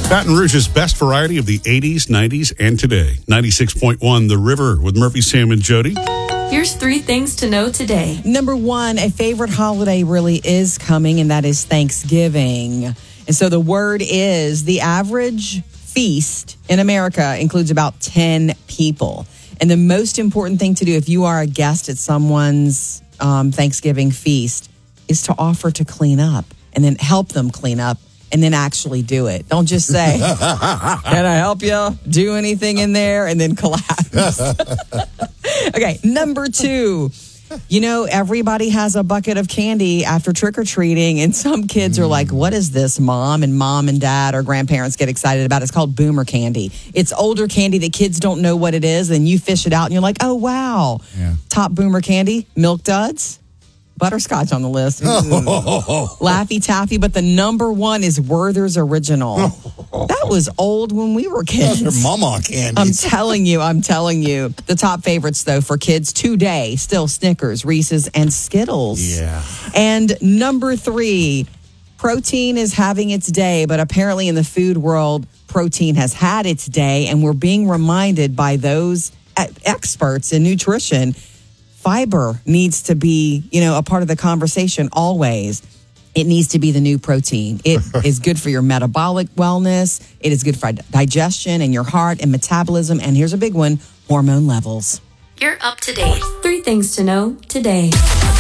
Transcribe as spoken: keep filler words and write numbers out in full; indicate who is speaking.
Speaker 1: Baton Rouge's best variety of the eighties, nineties, and today. ninety-six point one The River with Murphy, Sam, and Jody.
Speaker 2: Here's three things to know today.
Speaker 3: Number one, a favorite holiday really is coming, and that is Thanksgiving. And so the word is the average feast in America includes about ten people. And the most important thing to do if you are a guest at someone's um, Thanksgiving feast is to offer to clean up and then help them clean up and then actually do it. Don't just say, can I help you do anything in there? And then collapse. Okay, number two. You know, everybody has a bucket of candy after trick-or-treating, and some kids are like, what is this, Mom? And mom and dad or grandparents get excited about it. It's called boomer candy. It's older candy that kids don't know what it is, and you fish it out, and you're like, oh, wow. Yeah. Top boomer candy, Milk Duds. Butterscotch on the list. Laffy Taffy, but the number one is Werther's Original. That was old when we were kids.
Speaker 4: Those are mama candies.
Speaker 3: I'm telling you, I'm telling you. The top favorites, though, for kids today, still Snickers, Reese's, and Skittles.
Speaker 4: Yeah.
Speaker 3: And number three, protein is having its day, but apparently in the food world, protein has had its day, and we're being reminded by those experts in nutrition fiber needs to be, you know, a part of the conversation always. It needs to be the new protein. It is good for your metabolic wellness. It is good for digestion and your heart and metabolism. And here's a big one, hormone levels.
Speaker 2: You're up to date. Three things to know today.